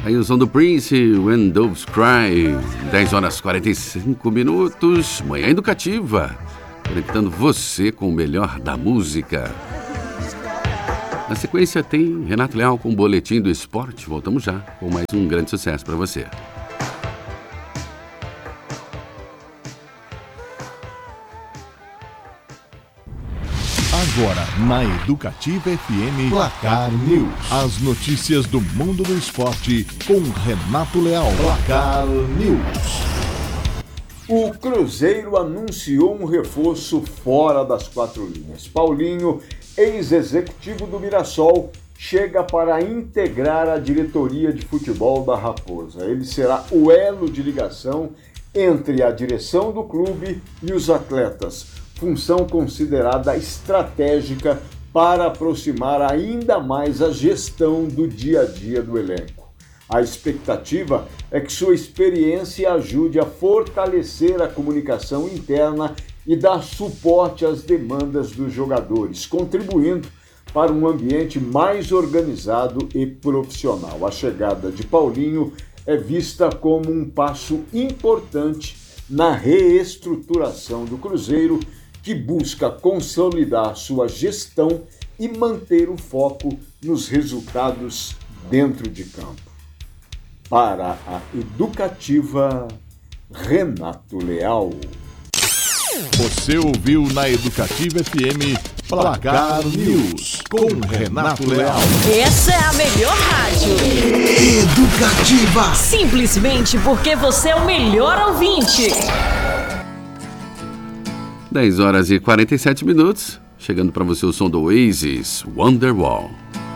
Aí o som do Prince, When Doves Cry, 10 horas 45 minutos, Manhã Educativa, conectando você com o melhor da música. Na sequência tem Renato Leal com o Boletim do Esporte. Voltamos já com mais um grande sucesso para você. Agora, na Educativa FM, Placar News. As notícias do mundo do esporte com Renato Leal. Placar News. O Cruzeiro anunciou um reforço fora das quatro linhas. Paulinho, ex-executivo do Mirassol, chega para integrar a diretoria de futebol da Raposa. Ele será o elo de ligação entre a direção do clube e os atletas, função considerada estratégica para aproximar ainda mais a gestão do dia a dia do elenco. A expectativa é que sua experiência ajude a fortalecer a comunicação interna e dar suporte às demandas dos jogadores, contribuindo para um ambiente mais organizado e profissional. A chegada de Paulinho é vista como um passo importante na reestruturação do Cruzeiro, que busca consolidar sua gestão e manter o foco nos resultados dentro de campo. Para a Educativa, Renato Leal. Você ouviu na Educativa FM Placar News com Renato Leal. Essa é a melhor rádio. Educativa. Simplesmente porque você é o melhor ouvinte. 10 horas e 47 minutos, chegando para você o som do Oasis, Wonderwall.